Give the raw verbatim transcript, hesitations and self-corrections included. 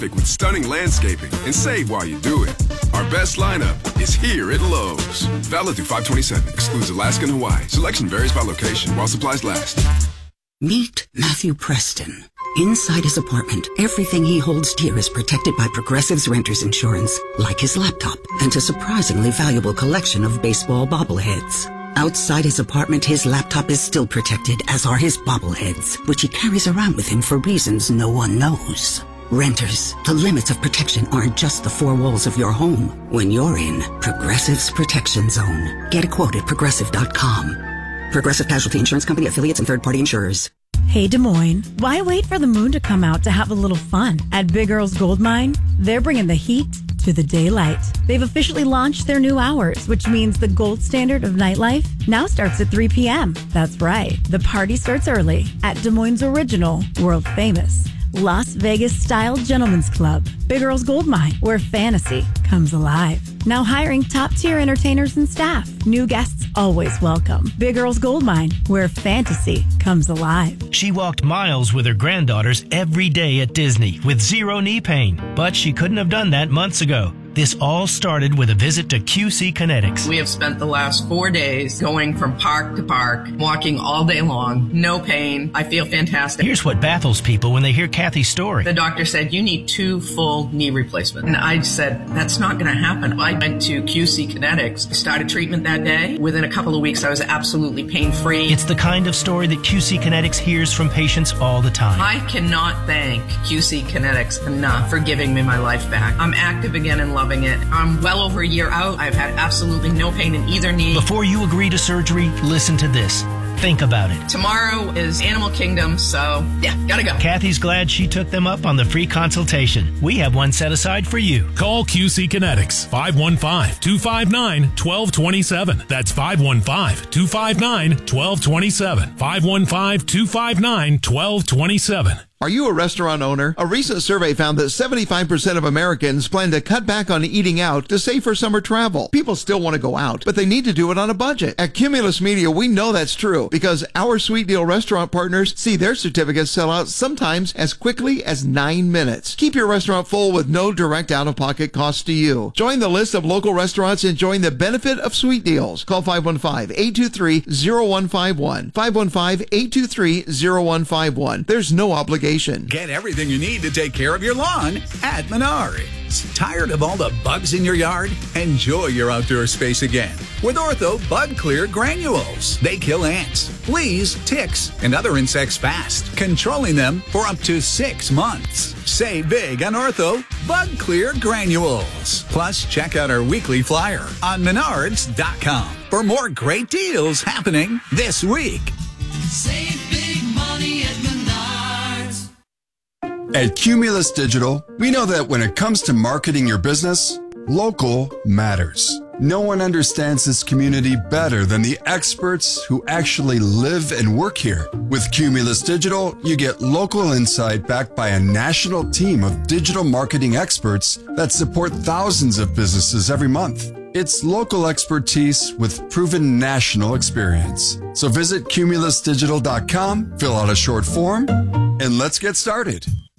with stunning landscaping and save while you do it. Our best lineup is here at Lowe's. Valid through five twenty-seven. Excludes Alaska and Hawaii. Selection varies by location while supplies last. Meet Matthew Preston. Inside his apartment, everything he holds dear is protected by Progressive's Renter's Insurance, like his laptop and a surprisingly valuable collection of baseball bobbleheads. Outside his apartment, his laptop is still protected, as are his bobbleheads, which he carries around with him for reasons no one knows. Renters, the limits of protection aren't just the four walls of your home. When you're in Progressive's Protection Zone. Get a quote at progressive dot com. Progressive Casualty Insurance Company, affiliates, and third-party insurers. Hey, Des Moines, why wait for the moon to come out to have a little fun? At Big Earl's Gold Mine, they're bringing the heat to the daylight. They've officially launched their new hours, which means the gold standard of nightlife now starts at three p.m. That's right. The party starts early at Des Moines' original, world-famous Las Vegas-style gentlemen's club, Big Earl's Gold Mine, where fantasy comes alive. Now hiring top-tier entertainers and staff. New guests always welcome. Big Earl's Gold Mine, where fantasy comes alive. She walked miles with her granddaughters every day at Disney with zero knee pain, but she couldn't have done that months ago. This all started with a visit to Q C Kinetics. We have spent the last four days going from park to park, walking all day long, no pain. I feel fantastic. Here's what baffles people when they hear Kathy's story. The doctor said, you need two full knee replacements. And I said, that's not going to happen. I went to Q C Kinetics, started treatment that day. Within a couple of weeks, I was absolutely pain-free. It's the kind of story that Q C Kinetics hears from patients all the time. I cannot thank Q C Kinetics enough for giving me my life back. I'm active again and loving it. I'm well over a year out. I've had absolutely no pain in either knee. Before you agree to surgery, listen to this. Think about it. Tomorrow is Animal Kingdom, so yeah, gotta go. Kathy's glad she took them up on the free consultation. We have one set aside for you. Call Q C Kinetics, five one five, two five nine, one two two seven. That's five one five, two five nine, one two two seven. five one five, two five nine, one two two seven. Are you a restaurant owner? A recent survey found that seventy-five percent of Americans plan to cut back on eating out to save for summer travel. People still want to go out, but they need to do it on a budget. At Cumulus Media, we know that's true because our Sweet Deal restaurant partners see their certificates sell out sometimes as quickly as nine minutes. Keep your restaurant full with no direct out-of-pocket costs to you. Join the list of local restaurants enjoying the benefit of Sweet Deals. Call five one five, eight two three, zero one five one. five one five, eight two three, zero one five one. There's no obligation. Get everything you need to take care of your lawn at Menards. Tired of all the bugs in your yard? Enjoy your outdoor space again with Ortho Bug Clear Granules. They kill ants, fleas, ticks, and other insects fast, controlling them for up to six months. Save big on Ortho Bug Clear Granules. Plus, check out our weekly flyer on menards dot com for more great deals happening this week. Save big money at Menards. At Cumulus Digital, we know that when it comes to marketing your business, local matters. No one understands this community better than the experts who actually live and work here. With Cumulus Digital, you get local insight backed by a national team of digital marketing experts that support thousands of businesses every month. It's local expertise with proven national experience. So visit cumulus digital dot com, fill out a short form, and let's get started.